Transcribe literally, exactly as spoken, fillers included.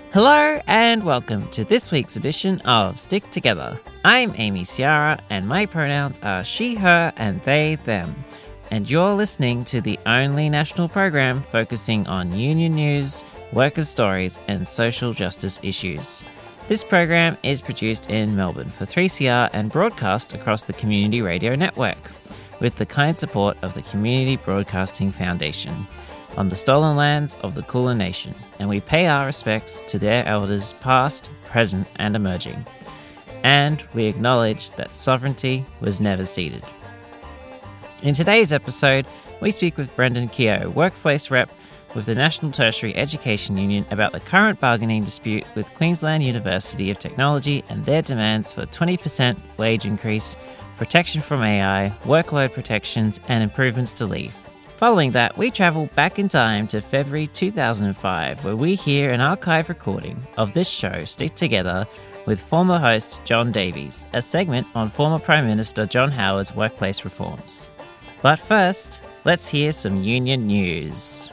Hello and welcome to this week's edition of Stick Together. I'm Amy Ciara and my pronouns are she, her and they, them. And you're listening to the only national program focusing on union news, workers' stories and social justice issues. This program is produced in Melbourne for three C R and broadcast across the Community Radio Network with the kind support of the Community Broadcasting Foundation on the stolen lands of the Kulin Nation, and we pay our respects to their elders past, present and emerging. And we acknowledge that sovereignty was never ceded. In today's episode, we speak with Brendan Keogh, workplace rep with the National Tertiary Education Union, about the current bargaining dispute with Queensland University of Technology and their demands for twenty percent wage increase, protection from A I, workload protections and improvements to leave. Following that, we travel back in time to February two thousand five, where we hear an archive recording of this show, Stick Together, with former host John Davies, a segment on former Prime Minister John Howard's workplace reforms. But first, let's hear some union news.